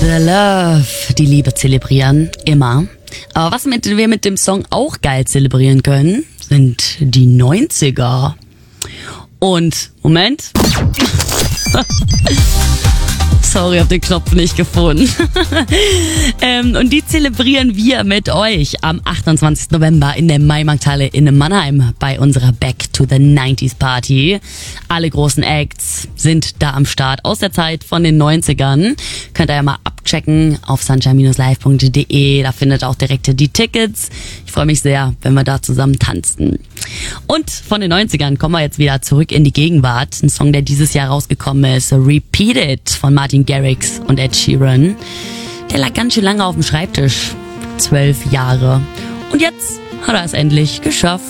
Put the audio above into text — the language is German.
Love, die Liebe zelebrieren, immer. Aber was wir mit dem Song auch geil zelebrieren können, sind die 90er. Und, Moment. Sorry, hab den Knopf nicht gefunden. Und die zelebrieren wir mit euch am 28. November in der Maimarkthalle in Mannheim bei unserer Back to the 90s Party. Alle großen Acts sind da am Start aus der Zeit von den 90ern. Könnt ihr ja mal abchecken auf sunshine-live.de. Da findet ihr auch direkt die Tickets. Ich freue mich sehr, wenn wir da zusammen tanzen. Und von den 90ern kommen wir jetzt wieder zurück in die Gegenwart. Ein Song, der dieses Jahr rausgekommen ist, Repeat It von Martin Garrix und Ed Sheeran. Der lag ganz schön lange auf dem Schreibtisch. 12 Jahre. Und jetzt hat er es endlich geschafft.